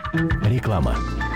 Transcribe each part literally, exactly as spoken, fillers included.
Реклама.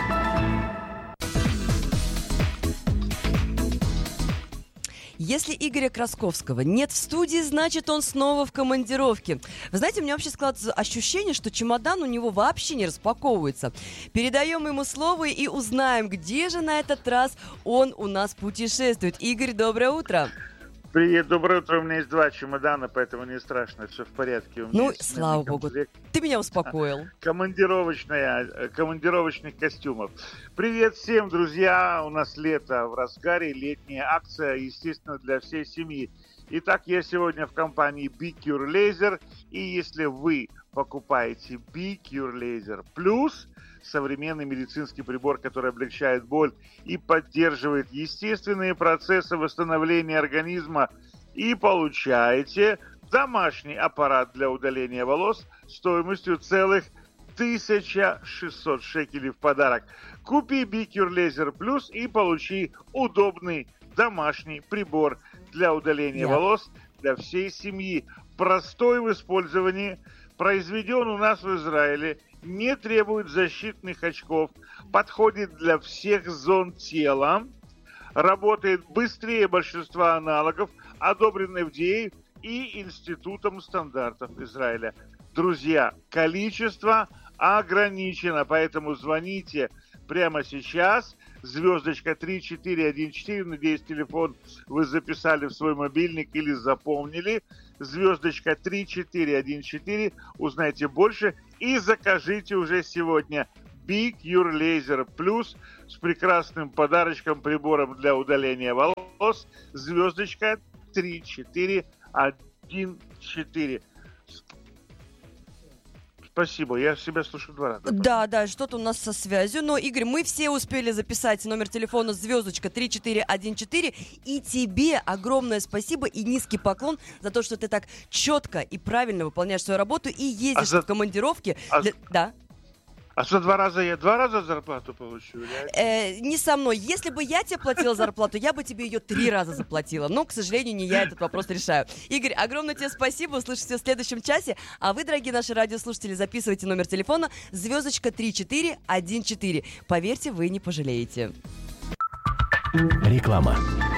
Если Игоря Красковского нет в студии, значит, он снова в командировке. Вы знаете, у меня вообще складывается ощущение, что чемодан у него вообще не распаковывается. Передаем ему слово и узнаем, где же на этот раз он у нас путешествует. Игорь, доброе утро. Привет, доброе утро. У меня есть два чемодана, поэтому не страшно, все в порядке. У меня Ну, есть слава богу, комплект ты меня успокоил. командировочная, командировочных костюмов. Привет всем, друзья. У нас лето в разгаре, летняя акция, естественно, для всей семьи. Итак, я сегодня в компании BeCure Laser, и если вы покупаете BeCure Laser Plus, современный медицинский прибор, который облегчает боль и поддерживает естественные процессы восстановления организма, и получаете домашний аппарат для удаления волос стоимостью целых тысяча шестьсот шекелей в подарок. Купи BeCure Laser Plus и получи удобный домашний прибор для удаления Yeah. волос для всей семьи. Простой в использовании, произведен у нас в Израиле, не требует защитных очков, подходит для всех зон тела, работает быстрее большинства аналогов, одобрен эф ди эй и Институтом стандартов Израиля. Друзья, количество ограничено, поэтому звоните прямо сейчас. Звездочка три четыре один четыре, надеюсь, телефон вы записали в свой мобильник или запомнили. Звездочка три четыре один четыре, узнайте больше и закажите уже сегодня BeCure Laser Plus с прекрасным подарочком, прибором для удаления волос. Звездочка три четыре один четыре. Спасибо, я себя слышу два раза. Да, да, что-то у нас со связью. Но, Игорь, мы все успели записать номер телефона звездочка три четыре один четыре. И тебе огромное спасибо и низкий поклон за то, что ты так четко и правильно выполняешь свою работу и ездишь А за... в командировки. А... Для... Да. А что, два раза я два раза зарплату получу? Э, не со мной. Если бы я тебе платила зарплату, я бы тебе ее три раза заплатила. Но, к сожалению, не я этот вопрос решаю. Игорь, огромное тебе спасибо. Услышимся в следующем часе. А вы, дорогие наши радиослушатели, записывайте номер телефона звездочка три четыре один четыре. Поверьте, вы не пожалеете. Реклама.